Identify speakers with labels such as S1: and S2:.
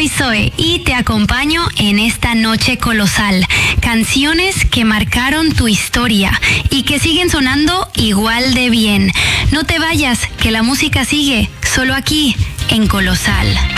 S1: Soy Zoe y te acompaño en esta noche colosal. Canciones que marcaron tu historia y que siguen sonando igual de bien. No te vayas, que la música sigue, solo aquí, en Colosal.